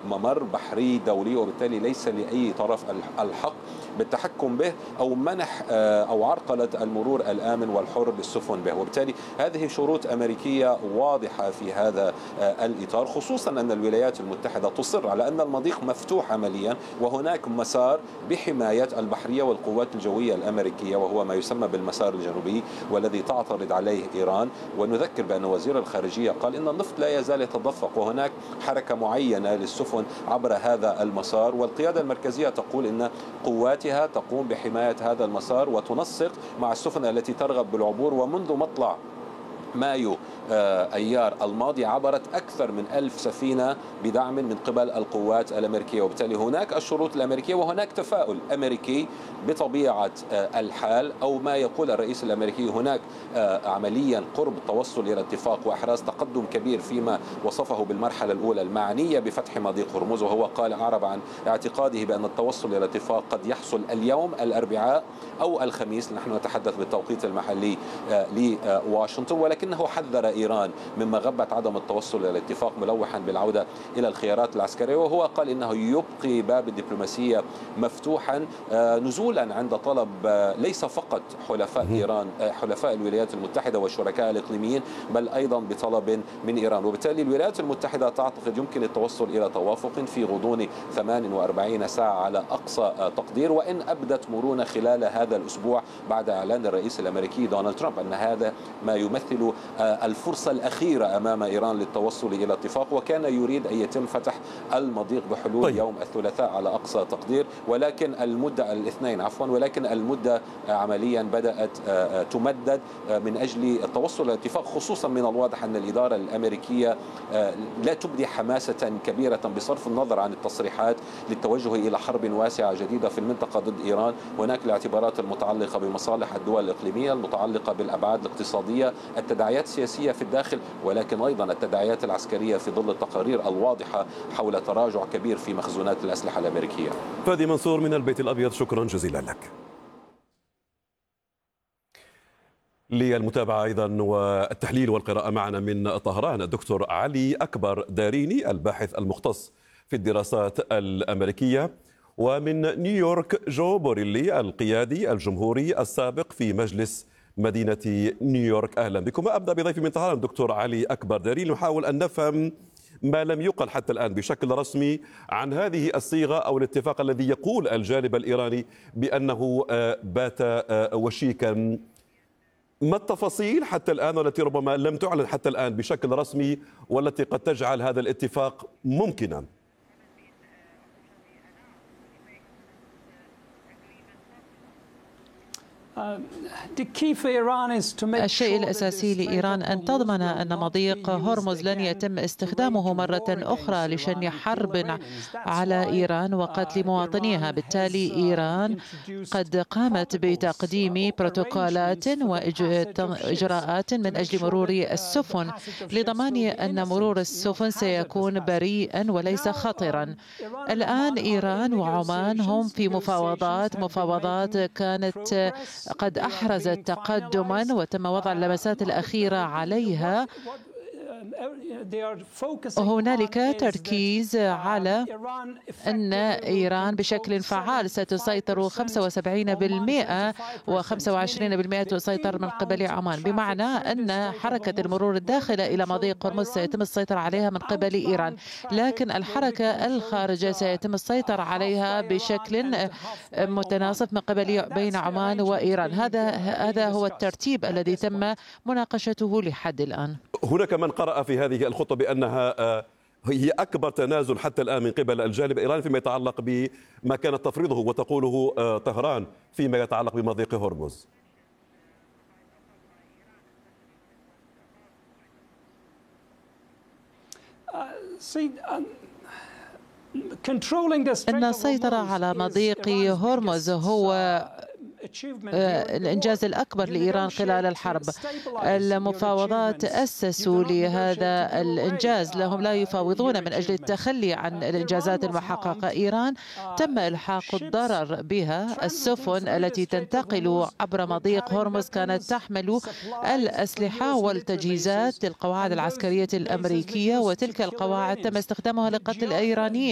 ممر بحري دولي، وبالتالي ليس لأي طرف الحق بالتحكم به أو منح أو عرقلة المرور الآمن والحر للسفن به. وبالتالي هذه شروط أمريكية واضحة في هذا الإطار، خصوصا أن الولايات المتحدة تصر على أن المضيق مفتوح عمليا، وهناك مسار بحماية البحرية والقوات الجوية الأمريكية، وهو ما يسمى بالمسار الجنوبي والذي تعترض عليه إيران. ونذكر بأن وزير الخارجية قال إن النفط لا يزال يتدفق، وهناك حركة معينة للسفن عبر هذا المسار، والقيادة المركزية تقول إن قواتها تقوم بحماية هذا المسار وتنسق مع السفن التي ترغب بالعبور. ومنذ مطلع مايو أيار الماضي عبرت أكثر من 1000 سفينة بدعم من قبل القوات الأمريكية. وبالتالي هناك الشروط الأمريكية، وهناك تفاؤل أمريكي بطبيعة الحال، أو ما يقول الرئيس الأمريكي هناك عمليا قرب التوصل إلى اتفاق وإحراز تقدم كبير فيما وصفه بالمرحلة الأولى المعنية بفتح مضيق هرمز. وهو قال أعرب عن اعتقاده بأن التوصل إلى اتفاق قد يحصل اليوم الأربعاء أو الخميس، نحن نتحدث بالتوقيت المحلي لواشنطن. ولكنه حذر إيران مما غبت عدم التوصل إلى الاتفاق، ملوحا بالعودة إلى الخيارات العسكرية. وهو قال إنه يبقي باب الدبلوماسية مفتوحا نزولا عند طلب ليس فقط حلفاء إيران، حلفاء الولايات المتحدة والشركاء الإقليميين، بل أيضا بطلب من إيران. وبالتالي الولايات المتحدة تعتقد يمكن التوصل إلى توافق في غضون 48 ساعة على أقصى تقدير، وإن أبدت مرونة خلال هذا الأسبوع بعد إعلان الرئيس الأمريكي دونالد ترامب أن هذا ما يمثل الفرصة الأخيرة أمام إيران للتوصل إلى اتفاق، وكان يريد أن يتم فتح المضيق بحلول يوم الثلاثاء على أقصى تقدير. ولكن المدة الاثنين ولكن المدة عمليا بدأت تمدد من أجل التوصل إلى اتفاق، خصوصا من الواضح أن الإدارة الأمريكية لا تبدي حماسة كبيرة بصرف النظر عن التصريحات للتوجه إلى حرب واسعة جديدة في المنطقة ضد إيران. هناك الاعتبارات المتعلقة بمصالح الدول الإقليمية، المتعلقة بالأبعاد الاقتصادية، التداعيات السياسية في الداخل، ولكن أيضا التداعيات العسكرية في ظل التقارير الواضحة حول تراجع كبير في مخزونات الأسلحة الأمريكية. فادي منصور من البيت الأبيض، شكرا جزيلا لك. للمتابعة أيضا والتحليل والقراءة معنا من طهران الدكتور علي أكبر داريني، الباحث المختص في الدراسات الأمريكية، ومن نيويورك جو بوريلي، القيادي الجمهوري السابق في مجلس مدينة نيويورك. أهلا بكم. أبدأ بضيفي من طهران دكتور علي أكبر داريني، نحاول أن نفهم ما لم يقل حتى الآن بشكل رسمي عن هذه الصيغة أو الاتفاق الذي يقول الجانب الإيراني بأنه بات وشيكا. ما التفاصيل حتى الآن والتي ربما لم تعلن حتى الآن بشكل رسمي والتي قد تجعل هذا الاتفاق ممكنا؟ الشيء الأساسي لإيران أن تضمن أن مضيق هرمز لن يتم استخدامه مرة أخرى لشن حرب على إيران وقتل مواطنيها. بالتالي إيران قد قامت بتقديم بروتوكولات وإجراءات من أجل مرور السفن لضمان أن مرور السفن سيكون بريئا وليس خطرا. الآن إيران وعمان هم في مفاوضات كانت قد أحرزت تقدما وتم وضع اللمسات الأخيرة عليها. هنالك تركيز على أن إيران بشكل فعال ستسيطر 75% و25% تسيطر من قبل عمان، بمعنى أن حركة المرور الداخلة إلى مضيق هرمز سيتم السيطرة عليها من قبل إيران، لكن الحركة الخارجة سيتم السيطرة عليها بشكل متناصف من قبل بين عمان وإيران. هذا هو الترتيب الذي تم مناقشته لحد الآن. هناك من قرأ في هذه الخطة بأنها هي أكبر تنازل حتى الآن من قبل الجانب الإيراني فيما يتعلق بما كانت تفرضه وتقوله طهران فيما يتعلق بمضيق هرمز. أن السيطرة على مضيق هرمز هو الإنجاز الأكبر لإيران خلال الحرب. المفاوضات أسسوا لهذا الإنجاز، لهم لا يفاوضون من أجل التخلي عن الإنجازات المحققة. إيران تم إلحاق الضرر بها. السفن التي تنتقل عبر مضيق هرمز كانت تحمل الأسلحة والتجهيزات للقواعد العسكرية الأمريكية، وتلك القواعد تم استخدامها لقتل الإيرانيين.